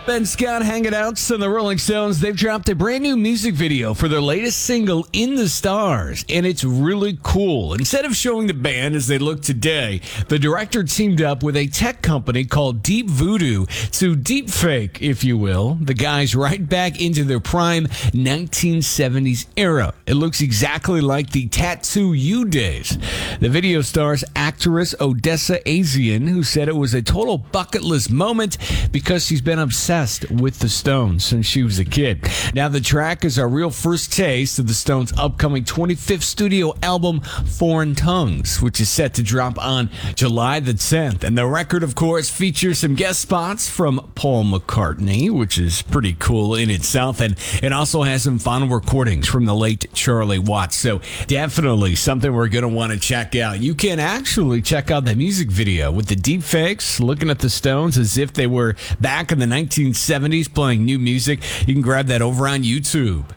Ben Scott hanging out on the Rolling Stones. They've dropped a brand new music video for their latest single, In the Stars, and it's really cool. Instead of showing the band as they look today, the director teamed up with a tech company called Deep Voodoo to deepfake, if you will, the guys right back into their prime 1970s era. It looks exactly like the Tattoo You days. The video stars actress Odessa Asian, who said it was a total bucket list moment because she's been obsessed with the Stones since she was a kid. Now, the track is our real first taste of the Stones' upcoming 25th studio album, Foreign Tongues, which is set to drop on July the 10th. And the record, of course, features some guest spots from Paul McCartney, which is pretty cool in itself, and it also has some final recordings from the late Charlie Watts. So definitely something we're going to want to check out. You can actually check out the music video with the deepfakes, looking at the Stones as if they were back in the 1970s playing new music. You can grab that over on YouTube.